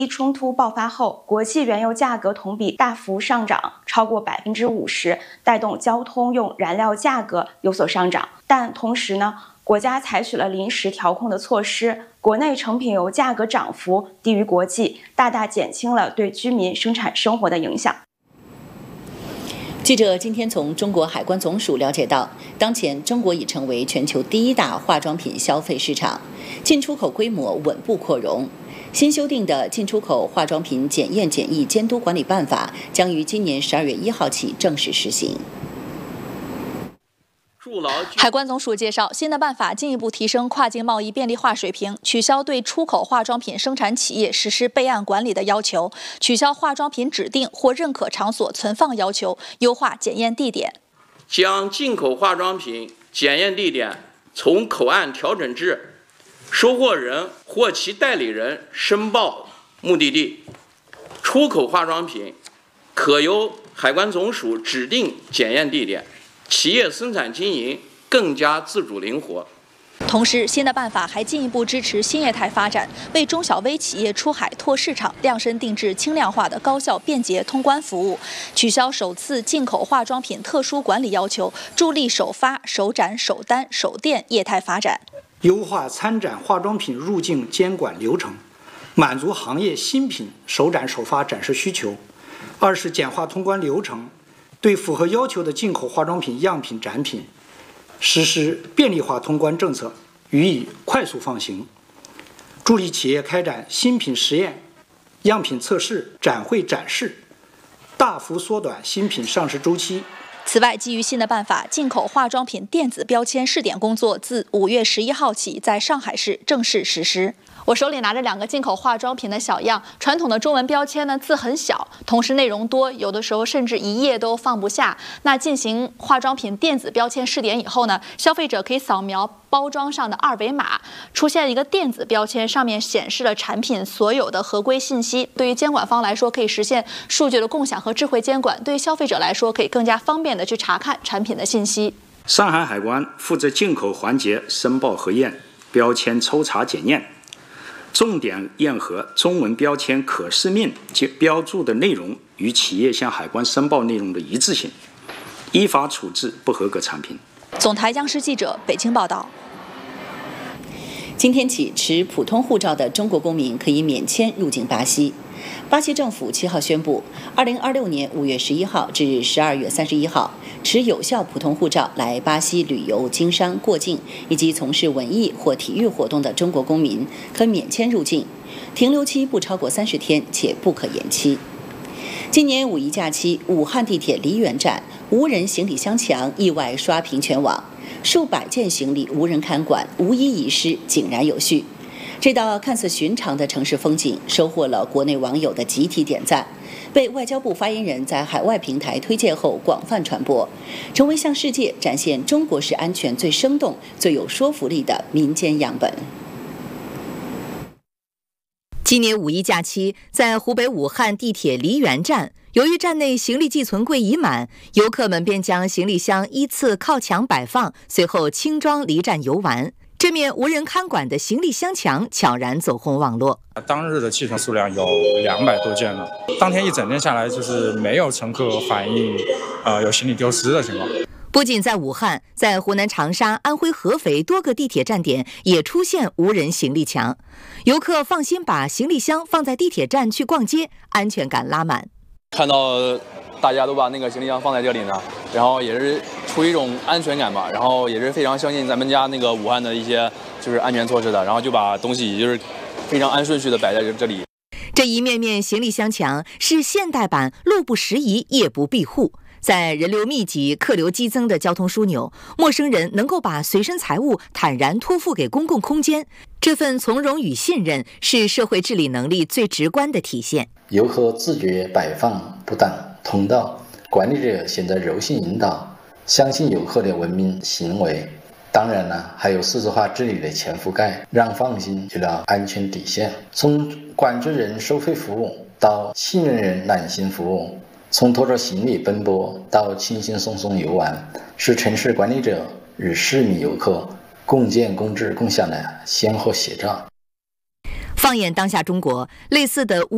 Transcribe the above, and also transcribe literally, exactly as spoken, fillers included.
冲突爆发后，国际原油价格同比大幅上涨，超过百分之五十，带动交通用燃料价格有所上涨。但同时呢，国家采取了临时调控的措施，国内成品油价格涨幅低于国际，大大减轻了对居民生产生活的影响。 记者今天从中国海关总署了解到，当前中国已成为全球第一大化妆品消费市场，进出口规模稳步扩容。新修订的《进出口化妆品检验检疫监督管理办法》将于今年十二月一号起正式实行。 海关总署介绍，新的办法进一步提升跨境贸易便利化水平，取消对出口化妆品生产企业实施备案管理的要求，取消化妆品指定或认可场所存放要求，优化检验地点， 将进口化妆品检验地点从口岸调整至收货人或其代理人申报目的地。出口化妆品可由海关总署指定检验地点，企业生产经营更加自主灵活。 同时，新的办法还进一步支持新业态发展，为中小微企业出海拓市场量身定制轻量化的高效便捷通关服务，取消首次进口化妆品特殊管理要求，助力首发、首展、首单、首店业态发展。 优化参展化妆品入境监管流程，满足行业新品首展首发展示需求。二是简化通关流程，对符合要求的进口化妆品样品展品实施便利化通关政策，予以快速放行，助力企业开展新品实验、样品测试、展会展示，大幅缩短新品上市周期。 此外，基于新的办法，进口化妆品电子标签试点工作自五月十一号起在上海市正式实施。我手里拿着两个进口化妆品的小样，传统的中文标签呢字很小，同时内容多，有的时候甚至一页都放不下。那进行化妆品电子标签试点以后呢，消费者可以扫描包装上的二维码，出现一个电子标签，上面显示了产品所有的合规信息。对于监管方来说，可以实现数据的共享和智慧监管；对于消费者来说，可以更加方便的去查看产品的信息。 上海海关负责进口环节申报核验、标签抽查检验，重点验核中文标签可视面及标注的内容与企业向海关申报内容的一致性，依法处置不合格产品。 总台央视记者北京报道。 今天起，持普通护照的中国公民可以免签入境巴西。巴西政府七号宣布，二零二六年五月十一号至十二月三十一号，持有效普通护照来巴西旅游、经商、过境以及从事文艺或体育活动的中国公民可免签入境，停留期不超过三十天，且不可延期。今年五一假期，武汉地铁梨园站无人行李箱墙意外刷屏全网，数百件行李无人看管，无一遗失，井然有序。这道看似寻常的城市风景收获了国内网友的集体点赞，被外交部发言人在海外平台推荐后广泛传播，成为向世界展现中国式安全最生动、最有说服力的民间样本。 今年五一假期，在湖北武汉地铁梨园站，由于站内行李寄存柜已满，游客们便将行李箱依次靠墙摆放，随后轻装离站游玩。这面无人看管的行李箱墙悄然走红网络。 当日的寄存数量有两百多件了，当天一整天下来，就是没有乘客反映，呃，有行李丢失的情况。 不仅在武汉，在湖南长沙、安徽合肥多个地铁站点也出现无人行李墙，游客放心把行李箱放在地铁站去逛街，安全感拉满。 看到大家都把那个行李箱放在这里呢，然后也是出于一种安全感吧，然后也是非常相信咱们家那个武汉的一些就是安全措施的，然后就把东西就是非常按顺序的摆在这里。 这一面面行李箱墙是现代版路不拾遗，夜不闭户。在人流密集、客流激增的交通枢纽，陌生人能够把随身财物坦然托付给公共空间，这份从容与信任是社会治理能力最直观的体现。 游客自觉摆放不当通道，管理者选择柔性引导，相信游客的文明行为。当然了，还有数字化治理的全覆盖，让放心有了安全底线。从管制人收费服务到信任人揽行服务，从拖着行李奔波到轻轻松松游玩，是城市管理者与市民游客共建共治共享的先后写照。 放眼当下中国，类似的无